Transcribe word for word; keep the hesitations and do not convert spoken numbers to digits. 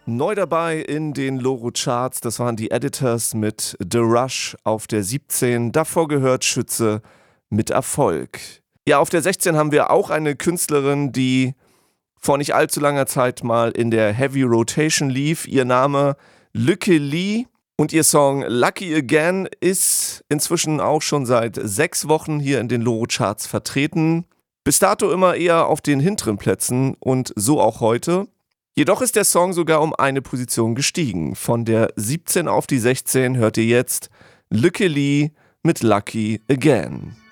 Neu dabei in den Loro-Charts, das waren die Editors mit The Rush auf der siebzehn. Davor gehört Schütze mit Erfolg. Ja, auf der sechzehn haben wir auch eine Künstlerin, die vor nicht allzu langer Zeit mal in der Heavy Rotation lief. Ihr Name Lykke Li und ihr Song Lucky Again ist inzwischen auch schon seit sechs Wochen hier in den Loro-Charts vertreten. Bis dato immer eher auf den hinteren Plätzen und so auch heute. Jedoch ist der Song sogar um eine Position gestiegen. Von der siebzehn auf die sechzehn hört ihr jetzt Lykke Li mit Lucky Again.